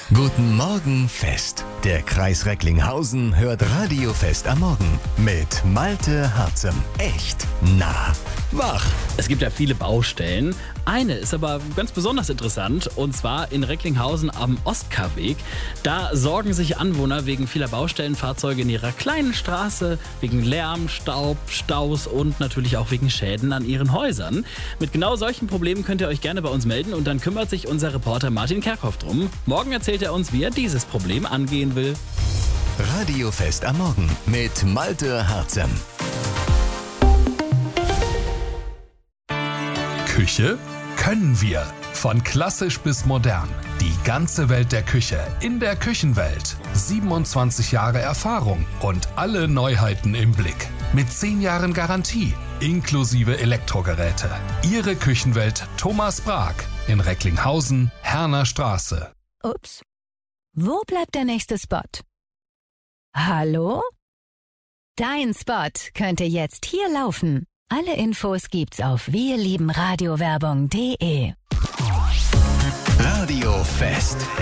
Guten Morgen Fest. Der Kreis Recklinghausen hört Radiofest am Morgen mit Malte Harzem. Echt nah, wach. Es gibt ja viele Baustellen. Eine ist aber ganz besonders interessant, und zwar in Recklinghausen am Ostkarweg. Da sorgen sich Anwohner wegen vieler Baustellenfahrzeuge in ihrer kleinen Straße, wegen Lärm, Staub, Staus und natürlich auch wegen Schäden an ihren Häusern. Mit genau solchen Problemen könnt ihr euch gerne bei uns melden und dann kümmert sich unser Reporter Martin Kerkhoff drum. Morgen erzählt er uns, wie er dieses Problem angehen will. Radiofest am Morgen mit Malte Harzem. Küche können wir. Von klassisch bis modern. Die ganze Welt der Küche in der Küchenwelt. 27 Jahre Erfahrung und alle Neuheiten im Blick. Mit 10 Jahren Garantie, inklusive Elektrogeräte. Ihre Küchenwelt Thomas Brag in Recklinghausen, Herner Straße. Ups. Wo bleibt der nächste Spot? Hallo? Dein Spot könnte jetzt hier laufen. Alle Infos gibt's auf wirliebenradiowerbung.de. Radiofest.